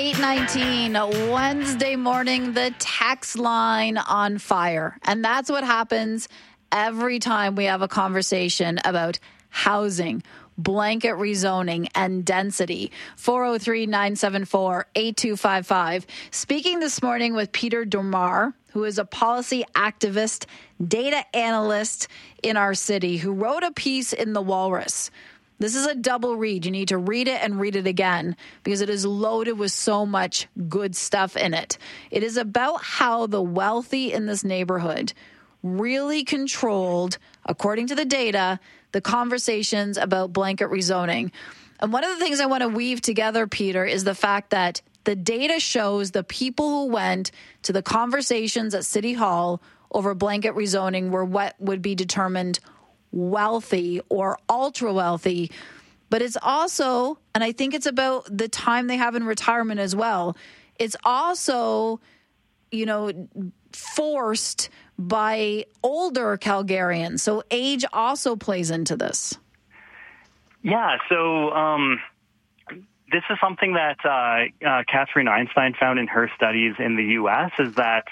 8:19, Wednesday morning, the text line on fire. And that's what happens every time we have a conversation about housing, blanket rezoning, and density. 403-974-8255. Speaking this morning with Peter Demar, who is a policy activist, data analyst in our city, who wrote a piece in The Walrus. This is a double read. You need to read it and read it again because it is loaded with so much good stuff in it. It is about how the wealthy in this neighborhood really controlled, according to the data, the conversations about blanket rezoning. And one of the things I want to weave together, Peter, is the fact that the data shows the people who went to the conversations at City Hall over blanket rezoning were what would be determined wealthy or ultra wealthy. But it's also, and I think it's about the time they have in retirement as well, it's also, forced by older Calgarians. So age also plays into this. Yeah, so this is something that Catherine Einstein found in her studies in the U.S. is that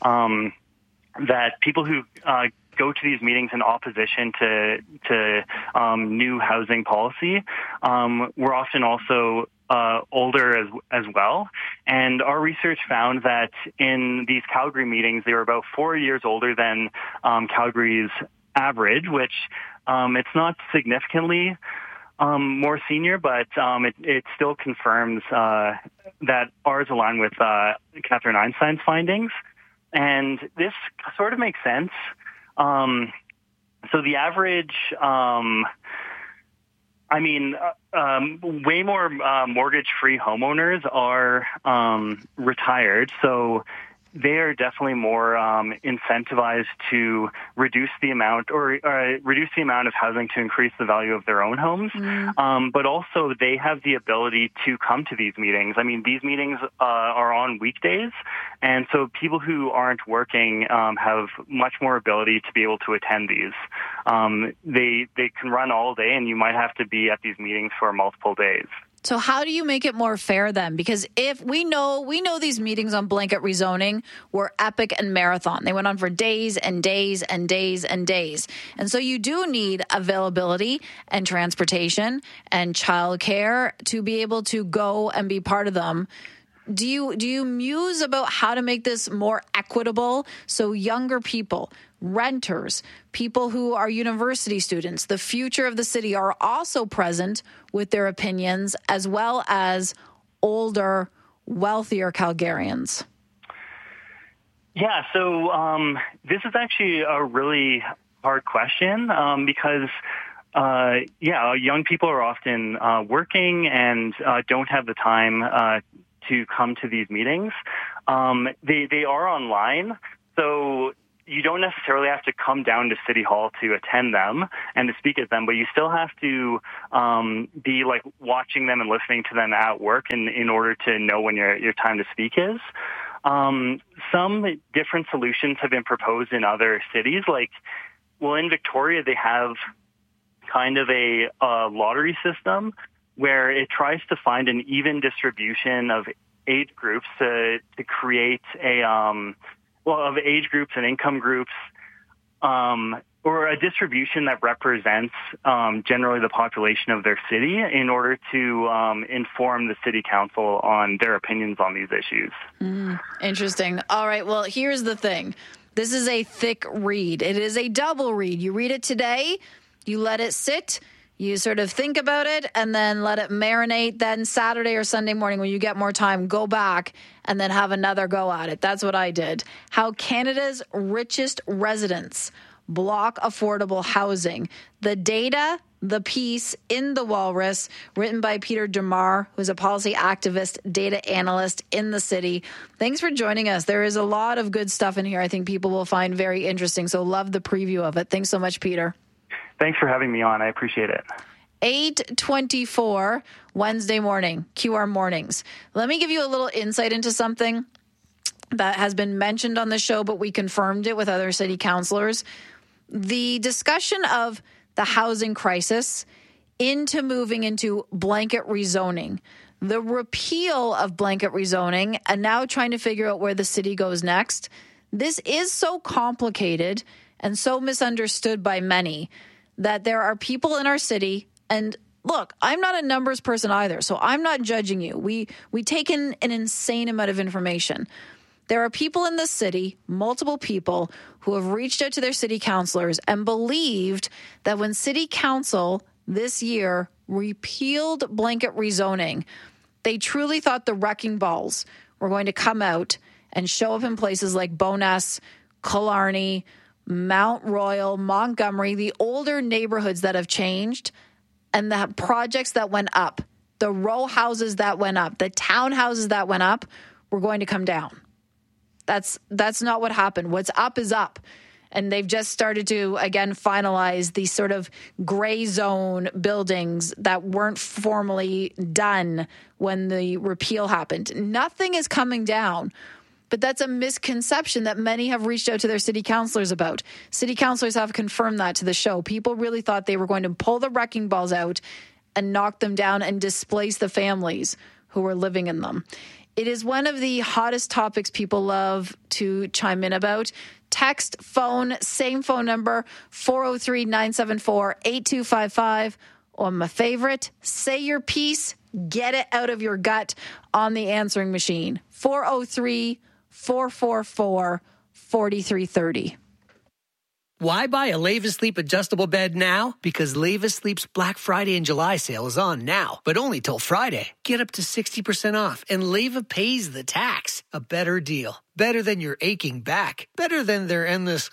that people who go to these meetings in opposition to new housing policy were often also older as well. And our research found that in these Calgary meetings, they were about 4 years older than Calgary's average, which it's not significantly more senior, but it still confirms that ours align with Catherine Einstein's findings. And this sort of makes sense. So the average, way more mortgage-free homeowners are retired. So they are definitely more incentivized to reduce the amount of housing to increase the value of their own homes. But also they have the ability to come to these meetings. I mean, these meetings are on weekdays. And so people who aren't working have much more ability to be able to attend these. They can run all day, and you might have to be at these meetings for multiple days. So how do you make it more fair then? Because if we know these meetings on blanket rezoning were epic and marathon. They went on for days and days and days and days. And so you do need availability and transportation and childcare to be able to go and be part of them. Do you muse about how to make this more equitable so younger people, renters, people who are university students, the future of the city are also present with their opinions, as well as older, wealthier Calgarians? Yeah, so this is actually a really hard question because young people are often working and don't have the time to come to these meetings. They are online, so you don't necessarily have to come down to City Hall to attend them and to speak at them, but you still have to be like watching them and listening to them at work in order to know when your time to speak is. Some different solutions have been proposed in other cities. In Victoria, they have kind of a lottery system where it tries to find an even distribution of age groups to create of age groups and income groups, or a distribution that represents generally the population of their city in order to inform the city council on their opinions on these issues. Interesting. All right. Well, here's the thing. This is a thick read. It is a double read. You read it today, you let it sit, you sort of think about it, and then let it marinate. Then Saturday or Sunday morning, when you get more time, go back and then have another go at it. That's what I did. How Canada's richest residents block affordable housing. The data, the piece in The Walrus, written by Peter Demar, who's a policy activist, data analyst in the city. Thanks for joining us. There is a lot of good stuff in here I think people will find very interesting. So love the preview of it. Thanks so much, Peter. Thanks for having me on. I appreciate it. 8:24 Wednesday morning, QR Mornings. Let me give you a little insight into something that has been mentioned on the show, but we confirmed it with other city councillors. The discussion of the housing crisis into moving into blanket rezoning. the repeal of blanket rezoning, and now trying to figure out where the city goes next. This is so complicated and so misunderstood by many that there are people in our city, and look, I'm not a numbers person either, so I'm not judging you. We take in an insane amount of information. There are people in the city, multiple people, who have reached out to their city councilors and believed that when city council this year repealed blanket rezoning, they truly thought the wrecking balls were going to come out and show up in places like Bowness, Killarney, Mount Royal, Montgomery, the older neighborhoods that have changed, and the projects that went up, the row houses that went up, the townhouses that went up, were going to come down. That's not what happened. What's up is up. And they've just started to, again, finalize these sort of gray zone buildings that weren't formally done when the repeal happened. Nothing is coming down. But that's a misconception that many have reached out to their city councilors about. City councilors have confirmed that to the show. People really thought they were going to pull the wrecking balls out and knock them down and displace the families who were living in them. It is one of the hottest topics people love to chime in about. Text, phone, same phone number, 403-974-8255. Or my favorite, say your piece, get it out of your gut on the answering machine. 403-444-4330. Why buy a Leva Sleep adjustable bed now? Because Leva Sleep's Black Friday and July sale is on now, but only till Friday. Get up to 60% off, and Leva pays the tax. A better deal. Better than your aching back. Better than their endless...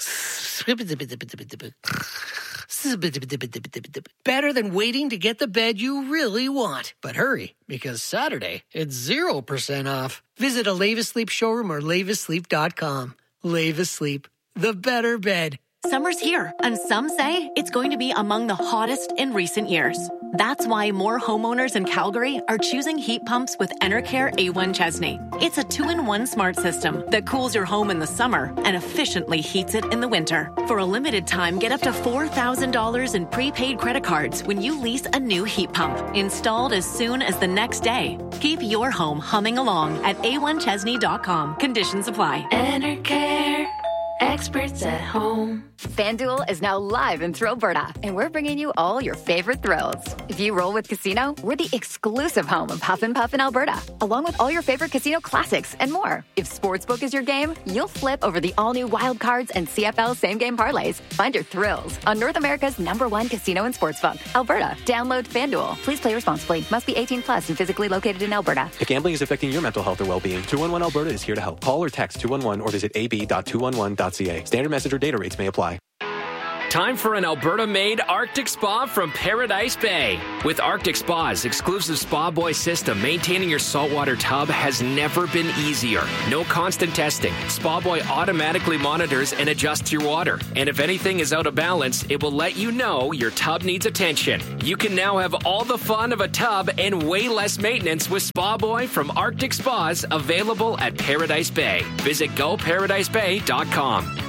Better than waiting to get the bed you really want. But hurry, because Saturday, it's 0% off. Visit a Leva Sleep showroom or levasleep.com. Leva Sleep. The better bed. Summer's here, and some say it's going to be among the hottest in recent years. That's why more homeowners in Calgary are choosing heat pumps with Enercare A1 Chesney. It's a 2-in-1 smart system that cools your home in the summer and efficiently heats it in the winter. For a limited time, get up to $4,000 in prepaid credit cards when you lease a new heat pump, installed as soon as the next day. Keep your home humming along at a1chesney.com. Conditions apply. Enercare. Experts at home. FanDuel is now live in Thrillberta, and we're bringing you all your favorite thrills. If you roll with Casino, we're the exclusive home of Huff and Puff in Alberta, along with all your favorite casino classics and more. If Sportsbook is your game, you'll flip over the all-new Wild Cards and CFL same-game parlays. Find your thrills on North America's #1 casino and sportsbook, Alberta. Download FanDuel. Please play responsibly. Must be 18 plus and physically located in Alberta. If gambling is affecting your mental health or well-being, 211 Alberta is here to help. Call or text 211 or visit ab.211.ca. Standard message or data rates may apply. Time for an Alberta-made Arctic Spa from Paradise Bay. With Arctic Spa's exclusive Spa Boy system, maintaining your saltwater tub has never been easier. No constant testing. Spa Boy automatically monitors and adjusts your water. And if anything is out of balance, it will let you know your tub needs attention. You can now have all the fun of a tub and way less maintenance with Spa Boy from Arctic Spas, available at Paradise Bay. Visit goparadisebay.com.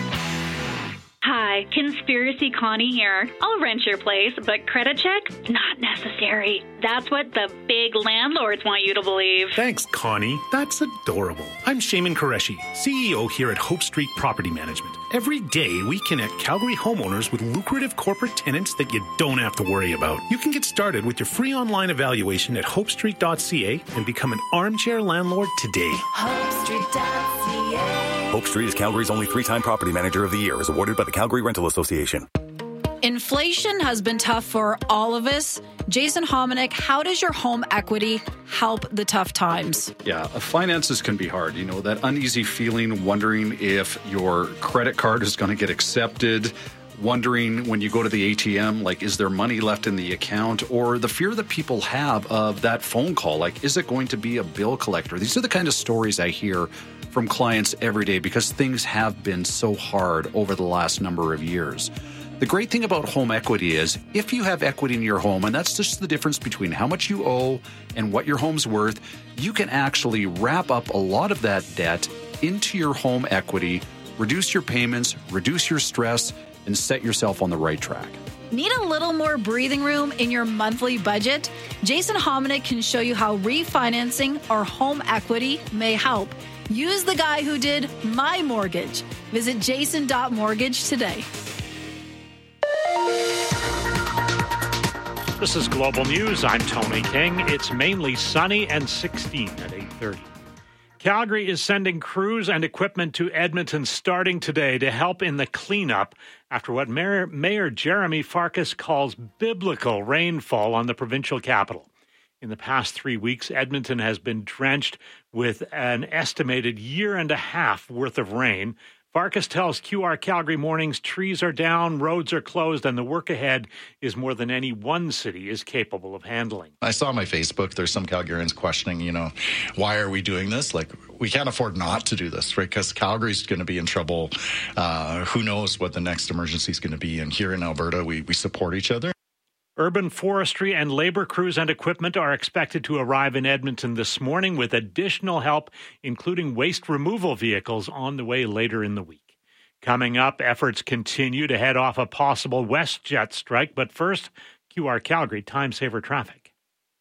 Hi, Conspiracy Connie here. I'll rent your place, but credit check? Not necessary. That's what the big landlords want you to believe. Thanks, Connie. That's adorable. I'm Shaman Qureshi, CEO here at Hope Street Property Management. Every day, we connect Calgary homeowners with lucrative corporate tenants that you don't have to worry about. You can get started with your free online evaluation at hopestreet.ca and become an armchair landlord today. HopeStreet.ca. Hope Street is Calgary's only 3-time Property Manager of the Year, as awarded by the Calgary Rental Association. Inflation has been tough for all of us. Jason Hominick, how does your home equity help the tough times? Yeah, finances can be hard. You know, that uneasy feeling, wondering if your credit card is going to get accepted, wondering when you go to the ATM, like, is there money left in the account? Or the fear that people have of that phone call, like, is it going to be a bill collector? These are the kind of stories I hear from clients every day because things have been so hard over the last number of years. The great thing about home equity is if you have equity in your home, and that's just the difference between how much you owe and what your home's worth, you can actually wrap up a lot of that debt into your home equity, reduce your payments, reduce your stress, and set yourself on the right track. Need a little more breathing room in your monthly budget? Jason Hominick can show you how refinancing or home equity may help. Use the guy who did my mortgage. Visit jason.mortgage today. This is Global News. I'm Tony King. It's mainly sunny and 16 at 8:30. Calgary is sending crews and equipment to Edmonton starting today to help in the cleanup after what Mayor Jeremy Farkas calls biblical rainfall on the provincial capital. In the past 3 weeks, Edmonton has been drenched with an estimated year and a half worth of rain. Farkas tells QR Calgary Mornings trees are down, roads are closed, and the work ahead is more than any one city is capable of handling. I saw on my Facebook, there's some Calgarians questioning, why are we doing this? Like, we can't afford not to do this, right? Because Calgary's going to be in trouble. Who knows what the next emergency is going to be? And here in Alberta, we support each other. Urban forestry and labor crews and equipment are expected to arrive in Edmonton this morning with additional help, including waste removal vehicles on the way later in the week. Coming up, efforts continue to head off a possible WestJet strike. But first, QR Calgary Time Saver Traffic.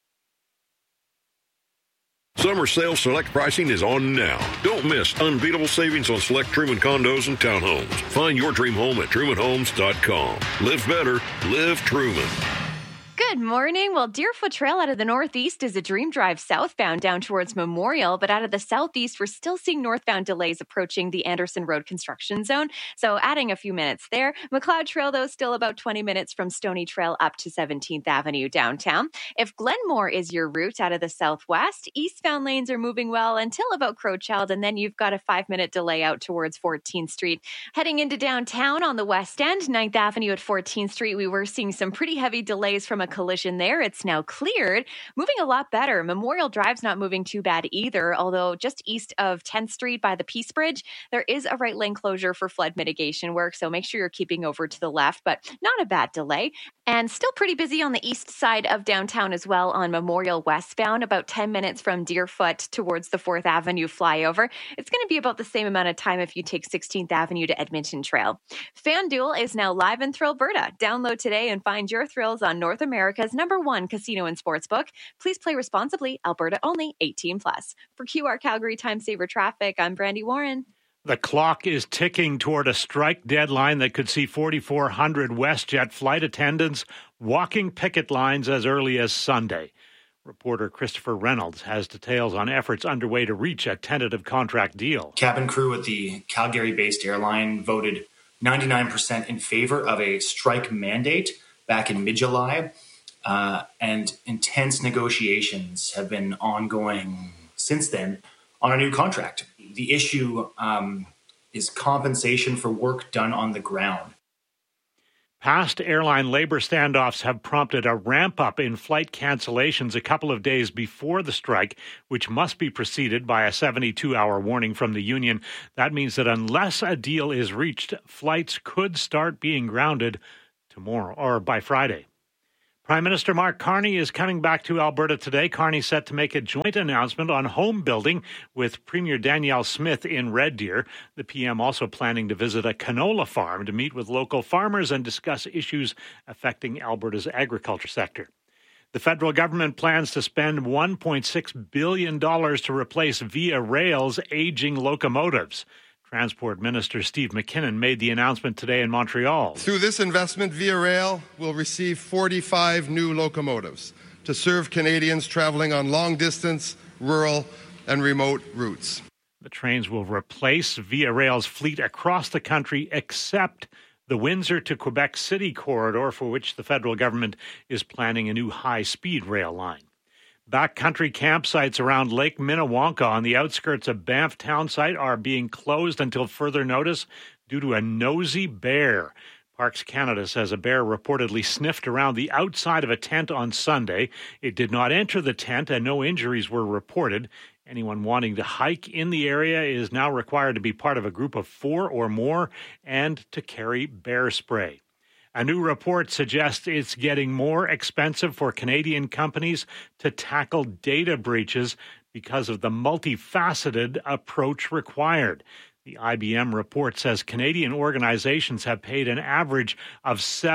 Summer sale select pricing is on now. Don't miss unbeatable savings on select Truman condos and townhomes. Find your dream home at trumanhomes.com. Live better, live Truman. Good morning. Well, Deerfoot Trail out of the northeast is a dream drive southbound down towards Memorial, but out of the southeast, we're still seeing northbound delays approaching the Anderson Road construction zone. So adding a few minutes there. McLeod Trail, though, still about 20 minutes from Stony Trail up to 17th Avenue downtown. If Glenmore is your route out of the southwest, eastbound lanes are moving well until about Crowchild, and then you've got a 5-minute delay out towards 14th Street. Heading into downtown on the west end, 9th Avenue at 14th Street, we were seeing some pretty heavy delays from a collision there. It's now cleared. Moving a lot better. Memorial Drive's not moving too bad either, although just east of 10th Street by the Peace Bridge, there is a right lane closure for flood mitigation work, so make sure you're keeping over to the left, but not a bad delay. And still pretty busy on the east side of downtown as well on Memorial westbound, about 10 minutes from Deerfoot towards the 4th Avenue flyover. It's going to be about the same amount of time if you take 16th Avenue to Edmonton Trail. FanDuel is now live in Thrillberta. Download today and find your thrills on North America's #1 casino and sportsbook. Please play responsibly. Alberta only. 18+. For QR Calgary Time Saver Traffic, I'm Brandy Warren. The clock is ticking toward a strike deadline that could see 4,400 WestJet flight attendants walking picket lines as early as Sunday. Reporter Christopher Reynolds has details on efforts underway to reach a tentative contract deal. Cabin crew at the Calgary-based airline voted 99% in favor of a strike mandate back in mid-July, and intense negotiations have been ongoing since then on a new contract. The issue is compensation for work done on the ground. Past airline labor standoffs have prompted a ramp-up in flight cancellations a couple of days before the strike, which must be preceded by a 72-hour warning from the union. That means that unless a deal is reached, flights could start being grounded tomorrow or by Friday. Prime Minister Mark Carney is coming back to Alberta today. Carney set to make a joint announcement on home building with Premier Danielle Smith in Red Deer. The PM also planning to visit a canola farm to meet with local farmers and discuss issues affecting Alberta's agriculture sector. The federal government plans to spend $1.6 billion to replace Via Rail's aging locomotives. Transport Minister Steve McKinnon made the announcement today in Montreal. Through this investment, Via Rail will receive 45 new locomotives to serve Canadians traveling on long-distance, rural, and remote routes. The trains will replace Via Rail's fleet across the country, except the Windsor to Quebec City corridor, for which the federal government is planning a new high-speed rail line. Backcountry campsites around Lake Minnewanka on the outskirts of Banff Townsite are being closed until further notice due to a nosy bear. Parks Canada says a bear reportedly sniffed around the outside of a tent on Sunday. It did not enter the tent and no injuries were reported. Anyone wanting to hike in the area is now required to be part of a group of 4 or more and to carry bear spray. A new report suggests it's getting more expensive for Canadian companies to tackle data breaches because of the multifaceted approach required. The The IBM report says Canadian organizations have paid an average of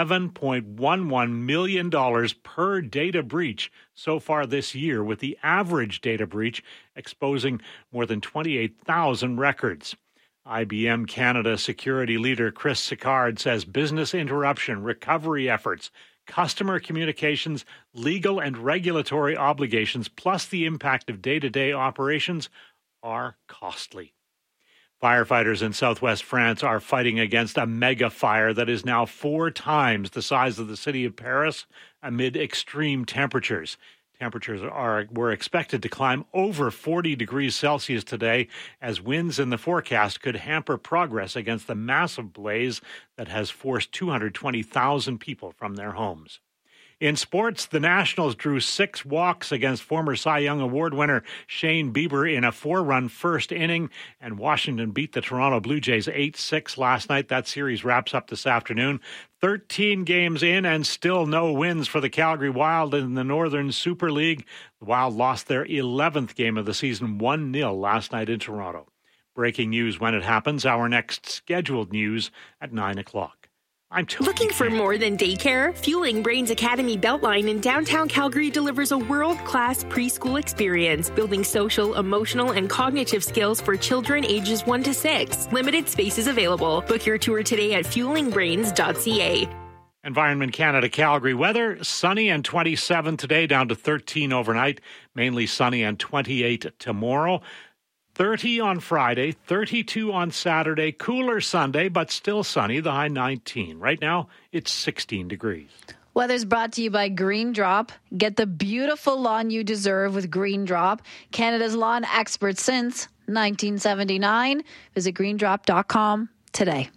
$7.11 million per data breach so far this year, with the average data breach exposing more than 28,000 records. IBM Canada security leader Chris Sicard says business interruption, recovery efforts, customer communications, legal and regulatory obligations, plus the impact of day-to-day operations are costly. Firefighters in southwest France are fighting against a mega fire that is now 4 times the size of the city of Paris amid extreme temperatures. Temperatures were expected to climb over 40 degrees Celsius today, as winds in the forecast could hamper progress against the massive blaze that has forced 220,000 people from their homes. In sports, the Nationals drew 6 walks against former Cy Young Award winner Shane Bieber in a 4-run first inning, and Washington beat the Toronto Blue Jays 8-6 last night. That series wraps up this afternoon. 13 games in and still no wins for the Calgary Wild in the Northern Super League. The Wild lost their 11th game of the season 1-0 last night in Toronto. Breaking news when it happens. Our next scheduled news at 9 o'clock. Looking for more than daycare? Fueling Brains Academy Beltline in downtown Calgary delivers a world-class preschool experience, building social, emotional, and cognitive skills for children ages 1 to 6. Limited spaces available. Book your tour today at fuelingbrains.ca. Environment Canada Calgary weather, sunny and 27 today, down to 13 overnight. Mainly sunny and 28 tomorrow. 30 on Friday, 32 on Saturday, cooler Sunday, but still sunny, the high 19. Right now, it's 16 degrees. Weather's brought to you by Green Drop. Get the beautiful lawn you deserve with Green Drop, Canada's lawn expert since 1979. Visit greendrop.com today.